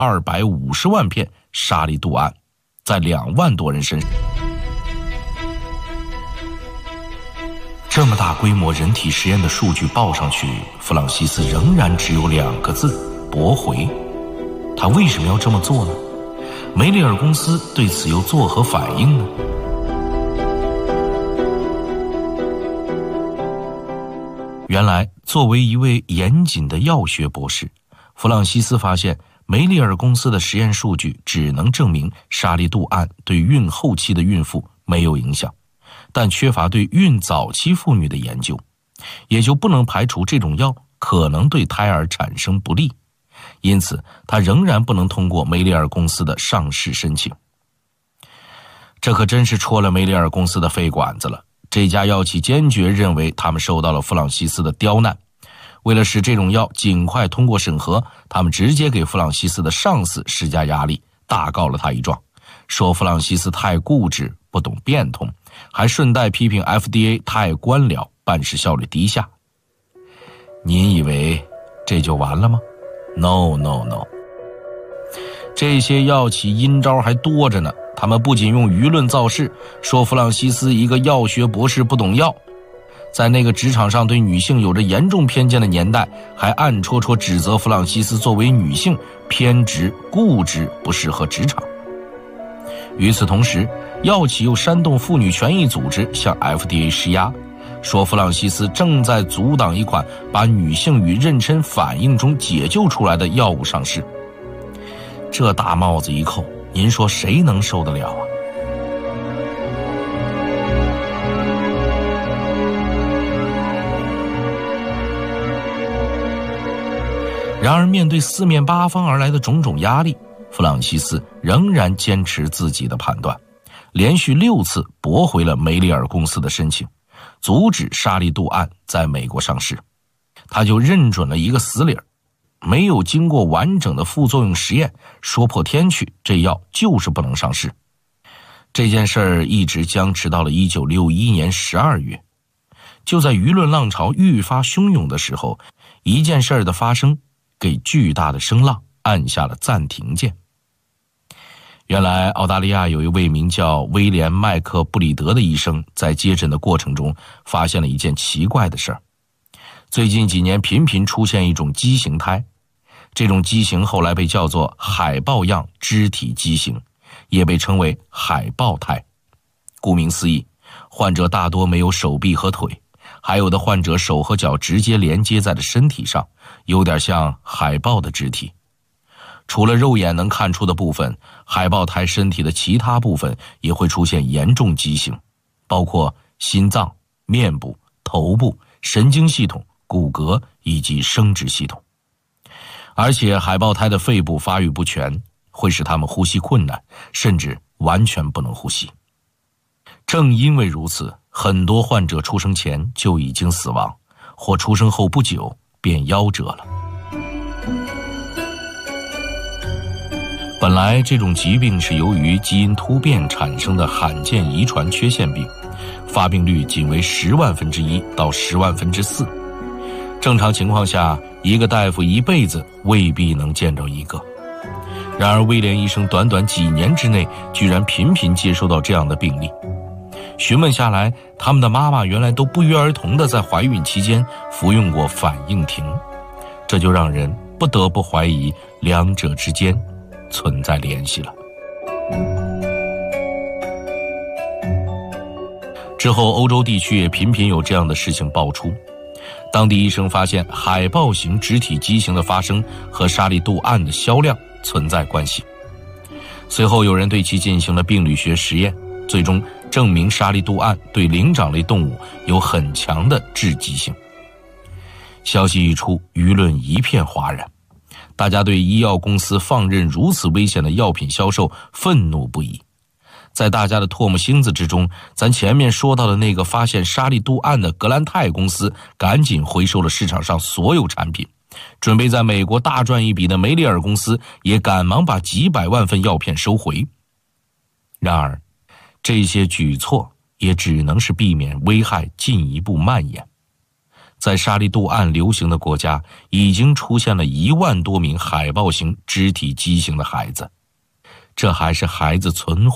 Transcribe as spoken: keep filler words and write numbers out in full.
二百五十万片沙利度胺，在两万多人身上。这么大规模人体实验的数据报上去，弗朗西斯仍然只有两个字：驳回。他为什么要这么做呢？梅利尔公司对此又作何反应呢？原来，作为一位严谨的药学博士，弗朗西斯发现梅利尔公司的实验数据只能证明沙利度胺对孕后期的孕妇没有影响，但缺乏对孕早期妇女的研究，也就不能排除这种药可能对胎儿产生不利，因此他仍然不能通过梅利尔公司的上市申请。这可真是戳了梅利尔公司的肺管子了。这家药企坚决认为他们受到了弗朗西斯的刁难，为了使这种药尽快通过审核，他们直接给弗朗西斯的上司施加压力，大告了他一状，说弗朗西斯太固执，不懂变通，还顺带批评 F D A 太官僚，办事效率低下。您以为这就完了吗？ No no no， 这些药企阴招还多着呢。他们不仅用舆论造势，说弗朗西斯一个药学博士不懂药，在那个职场上对女性有着严重偏见的年代，还暗戳戳指责弗朗西斯作为女性偏执固执，不适合职场。与此同时，药企又煽动妇女权益组织向 F D A 施压，说弗朗西斯正在阻挡一款把女性与妊娠反应中解救出来的药物上市。这大帽子一扣，您说谁能受得了啊？然而面对四面八方而来的种种压力，弗朗西斯仍然坚持自己的判断，连续六次驳回了梅利尔公司的申请，阻止沙利度胺在美国上市。他就认准了一个死理儿，没有经过完整的副作用实验，说破天去，这药就是不能上市。这件事儿一直僵持到了一九六一年十二月。就在舆论浪潮愈发汹涌的时候，一件事儿的发生给巨大的声浪按下了暂停键。原来澳大利亚有一位名叫威廉·麦克布里德的医生，在接诊的过程中发现了一件奇怪的事儿。最近几年频频出现一种畸形胎，这种畸形后来被叫做海豹样肢体畸形，也被称为海豹胎。顾名思义，患者大多没有手臂和腿，还有的患者手和脚直接连接在了身体上，有点像海豹的肢体。除了肉眼能看出的部分，海豹胎身体的其他部分也会出现严重畸形，包括心脏、面部、头部、神经系统、骨骼以及生殖系统。而且海豹胎的肺部发育不全，会使他们呼吸困难，甚至完全不能呼吸。正因为如此，很多患者出生前就已经死亡，或出生后不久便夭折了。本来这种疾病是由于基因突变产生的罕见遗传缺陷病，发病率仅为十万分之一到十万分之四。正常情况下，一个大夫一辈子未必能见着一个。然而威廉医生短短几年之内，居然频频接收到这样的病例。询问下来，他们的妈妈原来都不约而同地在怀孕期间服用过反应停，这就让人不得不怀疑两者之间存在联系了。之后欧洲地区也频频有这样的事情爆出，当地医生发现海豹型肢体畸形的发生和沙利度胺的销量存在关系。随后有人对其进行了病理学实验，最终证明沙利度胺对灵长类动物有很强的致畸性。消息一出，舆论一片哗然，大家对医药公司放任如此危险的药品销售愤怒不已。在大家的唾沫星子之中，咱前面说到的那个发现沙利度胺的格兰泰公司赶紧回收了市场上所有产品，准备在美国大赚一笔的梅利尔公司也赶忙把几百万份药片收回。然而这些举措也只能是避免危害进一步蔓延。 在沙利度案流行的国家，已经出现了一万多名海豹型肢体畸形的孩子。这还是孩子存活